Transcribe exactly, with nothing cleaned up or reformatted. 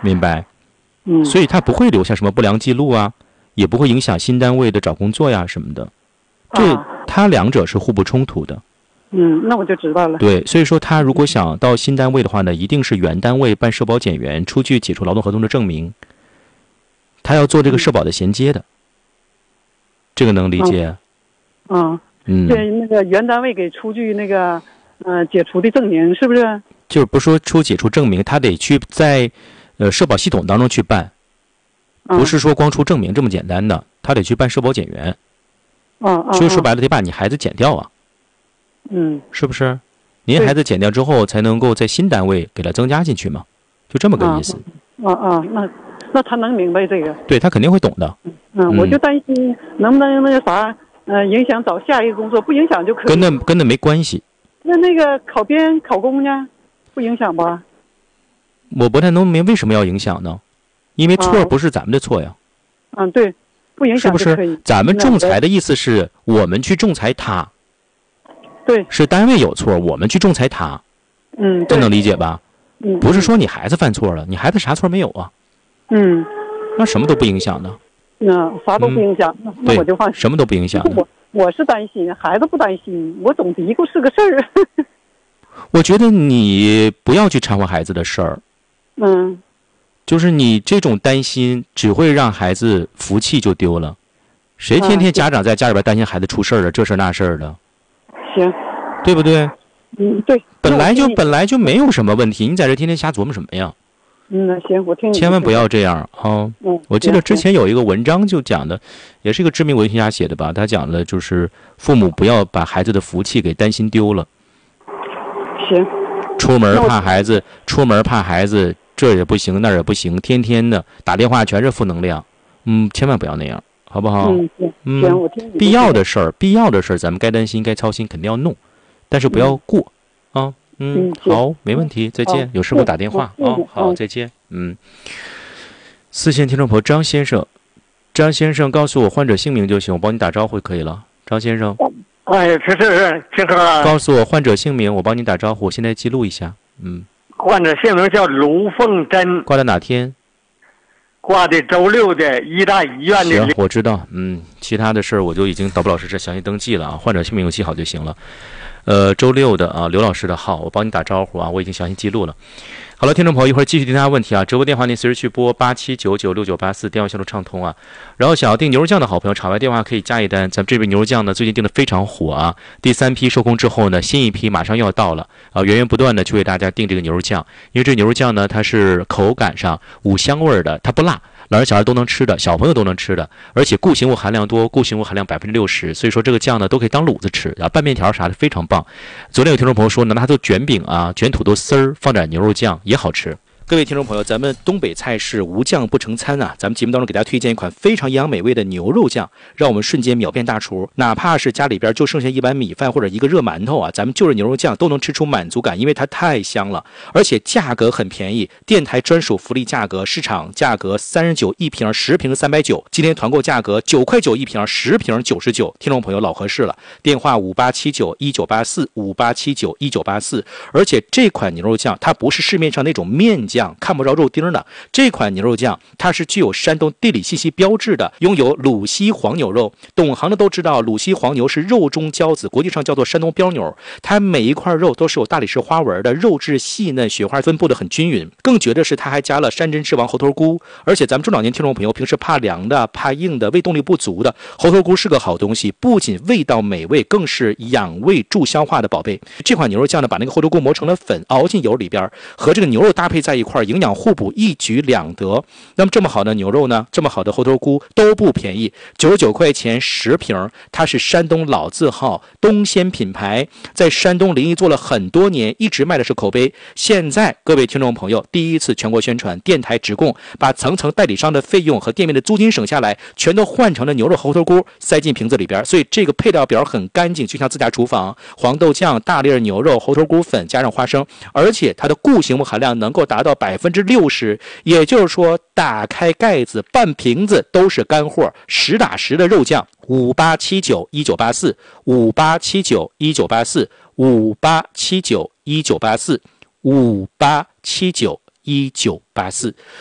明白？ 嗯， 所以它不会留下什么不良记录啊，也不会影响新单位的找工作呀什么的。这、啊、它两者是互不冲突的。 嗯，那我就知道了。 对，所以说他如果想到新单位的话呢，一定是原单位办社保检员，出具解除劳动合同的证明，他要做这个社保的衔接的。嗯、这个能理解？ 嗯嗯，对，那个原单位给出具那个呃解除的证明，是不是？ 就是不说出解除证明，他得去在呃社保系统当中去办，不是说光出证明这么简单的，他得去办社保检员。 嗯嗯， 所以说白了，得把你孩子检掉啊。 嗯， 是不是？您孩子减掉之后，才能够在新单位给他增加进去嘛？就这么个意思。 啊啊，那那他能明白这个？ 对，他肯定会懂的。 嗯，嗯我就担心能不能那个啥，呃，影响找下一个工作，不影响就可以。 跟那跟那没关系。 那那个考编考公呢，不影响吧？ 我不太能明为什么要影响呢？因为错不是咱们的错呀。 嗯，对，不影响就可以。 是不是？咱们仲裁的意思是我们去仲裁他。 对， 是单位有错，我们去仲裁他， 嗯， 这能理解吧？ 嗯， 不是说你孩子犯错了，你孩子啥错没有啊？ 嗯， 那什么都不影响的。 嗯，啥都不影响，嗯、那我就放心。 什么都不影响。 我我是担心，孩子不担心，我总嘀咕是个事儿。 我觉得你不要去掺和孩子的事儿。 嗯， 就是你这种担心，只会让孩子福气就丢了。谁天天家长在家里边担心孩子出事儿了，这事儿那事儿的？ 行， 对不对？ 嗯，对， 本来就本来就没有什么问题，你在这天天瞎琢磨什么呀？ 嗯，那行，我听你。 千万不要这样啊！哦、 嗯， 我记得之前有一个文章就讲的，也是一个知名文学家写的吧，他讲的就是父母不要把孩子的福气给担心丢了。 行。 出门怕孩子，出门怕孩子，这也不行，那也不行，天天的打电话全是负能量，嗯，千万不要那样。好不好？ 嗯，行，行，我听你。 必要的事儿，必要的事儿，咱们该担心、该操心，肯定要弄，但是不要过、嗯、啊。嗯，好，没问题，再见。有事给我打电话啊。好，再见。嗯。四线听众朋友张先生，张先生告诉我患者姓名就行，我帮你打招呼就可以了。张先生。 哎，是是是，金科。 告诉我患者姓名，我帮你打招呼，我现在记录一下。嗯。 患者姓名叫卢凤珍。 挂在哪天？ 挂的周六的医大医院的。 行，我知道。嗯，其他的事儿我就已经导播老师这详细登记了啊，患者姓名我记好就行了。呃，周六的啊，刘老师的号，我帮你打招呼啊，我已经详细记录了。好了，听众朋友，一会儿继续听大家问题啊，直播电话您随时去拨八七九九六九八四，电话线路畅通啊。然后想要订牛肉酱的好朋友，场外电话可以加一单，咱们这边牛肉酱呢最近订的非常火啊，第三批收工之后呢，新一批马上又要到了啊，源源不断的去为大家订这个牛肉酱，因为这牛肉酱呢它是口感上五香味的，它不辣。老人小孩都能吃的，小朋友都能吃的，而且固形物含量多，固形物含量百分之六十，所以说这个酱呢都可以当卤子吃啊，拌面条啥的非常棒。昨天有听众朋友说呢，拿它做卷饼啊，卷土豆丝儿，放点牛肉酱也好吃。各位听众朋友，咱们东北菜是无酱不成餐啊！咱们节目当中给大家推荐一款非常营养美味的牛肉酱，让我们瞬间秒变大厨。哪怕是家里边就剩下一碗米饭或者一个热馒头啊，咱们就着牛肉酱都能吃出满足感，因为它太香了，而且价格很便宜，电台专属福利价格，市场价格三十九一瓶，十瓶三百九，今天团购价格九块九一瓶，十瓶九十九。听众朋友老合适了，电话五八七九一九八四五八七九一九八四。而且这款牛肉酱它不是市面上那种面酱。看不着肉丁的这款牛肉酱，它是具有山东地理信息标志的，拥有鲁西黄牛肉。懂行的都知道，鲁西黄牛是肉中骄子，国际上叫做山东膘牛。它每一块肉都是有大理石花纹的，肉质细嫩，雪花分布的很均匀。更绝的是，它还加了山珍之王猴头菇。而且咱们中老年听众朋友平时怕凉的、怕硬的、胃动力不足的，猴头菇是个好东西，不仅味道美味，更是养胃助消化的宝贝。这款牛肉酱呢，把那个猴头菇磨成了粉，熬进油里边，和这个牛肉搭配在一块。营养互补，一举两得。那么这么好的牛肉呢，这么好的猴头菇都不便宜，九十九块钱十瓶。它是山东老字号东鲜品牌，在山东临沂做了很多年，一直卖的是口碑。现在各位听众朋友第一次全国宣传，电台直供，把层层代理商的费用和店面的租金省下来，全都换成了牛肉猴头菇塞进瓶子里边，所以这个配料表很干净，就像自家厨房。黄豆酱、大粒牛肉、猴头菇粉加上花生，而且它的固形物含量能够达到百分之六十，也就是说，打开盖子、半瓶子都是干货，实打实的肉酱。五八七九一九八四，五八七九一九八四，五八七九一九八四，五八七九一九八四。